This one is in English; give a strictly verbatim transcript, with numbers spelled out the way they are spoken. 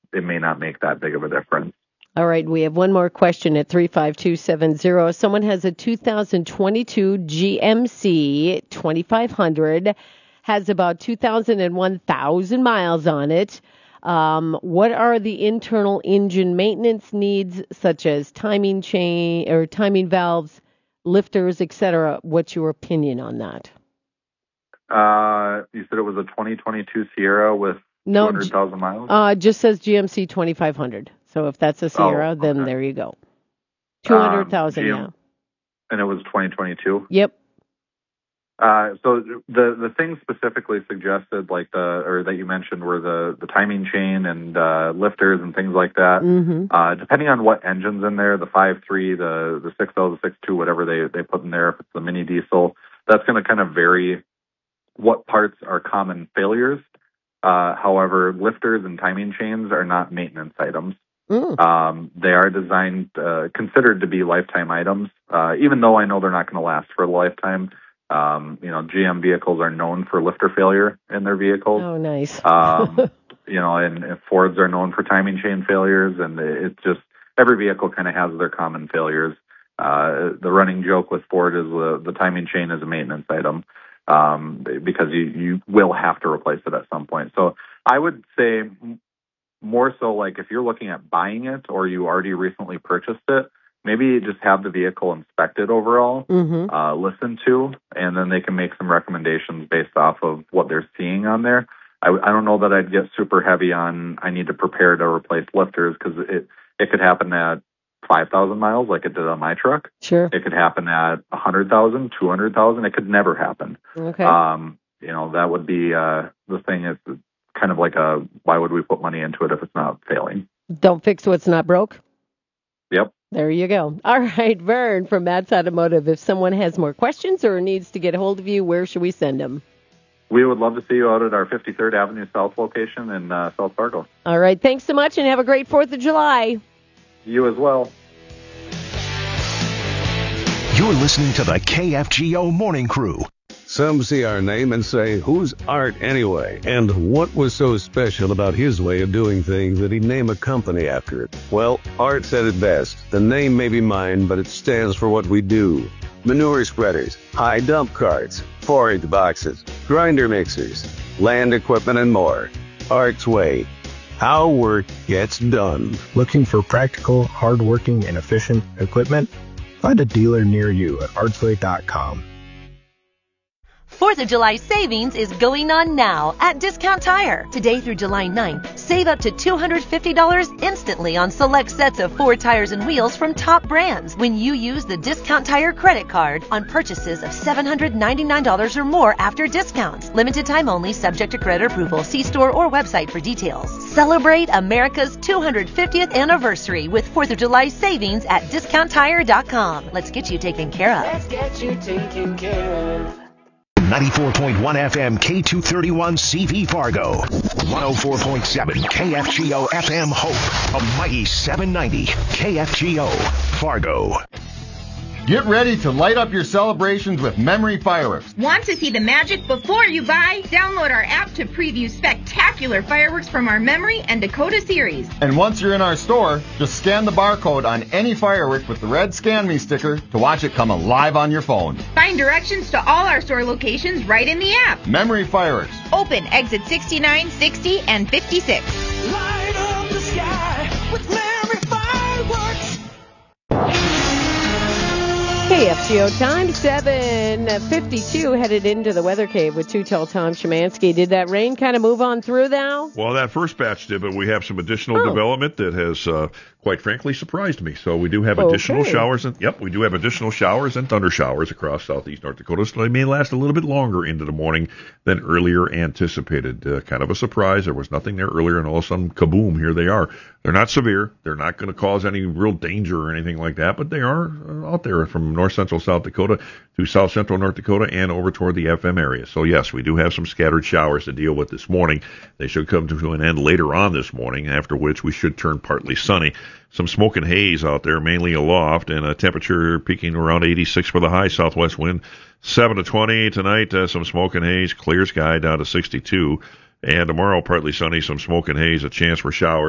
it may not make that big of a difference. All right, we have one more question at three five two seven zero. Someone has a two thousand twenty-two G M C twenty-five hundred, has about two thousand one thousand miles on it. Um, what are the internal engine maintenance needs, such as timing chain or timing valves, lifters, et cetera? What's your opinion on that? Uh, you said it was a twenty twenty-two Sierra with no, two hundred thousand miles? Uh, it just says G M C twenty-five hundred. So if that's a Sierra, oh, okay. then there you go. two hundred thousand um, now. And it was twenty twenty-two? Yep. Uh, so the the things specifically suggested, like the or that you mentioned, were the, the timing chain and uh, lifters and things like that. Mm-hmm. Uh, depending on what engine's in there, the five three, the the six oh, the six two, whatever they they put in there, if it's the mini diesel, that's going to kind of vary what parts are common failures. Uh, however, lifters and timing chains are not maintenance items. Mm. Um, they are designed, uh, considered to be lifetime items, uh, even though I know they're not going to last for a lifetime. Um, you know, G M vehicles are known for lifter failure in their vehicles. Oh, nice. um, you know, and, and Fords are known for timing chain failures, and it's just every vehicle kind of has their common failures. Uh, the running joke with Ford is the, the timing chain is a maintenance item, um, because you, you will have to replace it at some point. So I would say more so like if you're looking at buying it or you already recently purchased it, maybe just have the vehicle inspected overall, mm-hmm. uh, listen to, and then they can make some recommendations based off of what they're seeing on there. I, I don't know that I'd get super heavy on I need to prepare to replace lifters because it, it could happen at five thousand miles like it did on my truck. Sure. It could happen at one hundred thousand, two hundred thousand. It could never happen. Okay. Um, you know, that would be uh, the thing is kind of like a why would we put money into it if it's not failing? Don't fix what's not broke. Yep. There you go. All right, Vern from Matt's Automotive. If someone has more questions or needs to get a hold of you, where should we send them? We would love to see you out at our fifty-third Avenue South location in uh, South Fargo. All right, thanks so much and have a great fourth of July. You as well. You're listening to the K F G O Morning Crew. Some see our name and say, who's Art anyway? And what was so special about his way of doing things that he'd name a company after it? Well, Art said it best. The name may be mine, but it stands for what we do. Manure spreaders, high dump carts, forage boxes, grinder mixers, land equipment, and more. Art's Way. How work gets done. Looking for practical, hardworking, and efficient equipment? Find a dealer near you at arts way dot com. fourth of July savings is going on now at Discount Tire. Today through July ninth, save up to two hundred fifty dollars instantly on select sets of Ford tires and wheels from top brands when you use the Discount Tire credit card on purchases of seven hundred ninety-nine dollars or more after discounts. Limited time only, subject to credit approval. See store or website for details. Celebrate America's two hundred fiftieth anniversary with fourth of July savings at discount tire dot com. Let's get you taken care of. Let's get you taken care of. ninety-four point one F M K two thirty-one C V Fargo. one oh four point seven K F G O F M Hope. A mighty seven ninety K F G O Fargo. Get ready to light up your celebrations with Memory Fireworks. Want to see the magic before you buy? Download our app to preview spectacular fireworks from our Memory and Dakota series. And once you're in our store, just scan the barcode on any firework with the red Scan Me sticker to watch it come alive on your phone. Find directions to all our store locations right in the app. Memory Fireworks. Open exit sixty-nine, sixty, and fifty-six. Light up the sky with Memory Fireworks. K F G O time, seven fifty-two, headed into the weather cave with Two-Tell Tom Szymanski. Did that rain kind of move on through now? Well, that first batch did, but we have some additional oh. development that has, uh, quite frankly, surprised me. So we do have additional okay. showers. And, yep, we do have additional showers and thunder showers across southeast North Dakota. So they may last a little bit longer into the morning than earlier anticipated. Uh, kind of a surprise. There was nothing there earlier, and all of a sudden, kaboom, here they are. They're not severe. They're not going to cause any real danger or anything like that, but they are uh, out there from north central South Dakota to south central North Dakota and over toward the F M area. So, yes, we do have some scattered showers to deal with this morning. They should come to an end later on this morning, after which we should turn partly sunny. Some smoke and haze out there, mainly aloft, and a temperature peaking around eighty-six for the high. Southwest wind seven to twenty tonight. Uh, some smoke and haze, clear sky down to sixty-two. And tomorrow, partly sunny, some smoke and haze, a chance for showers.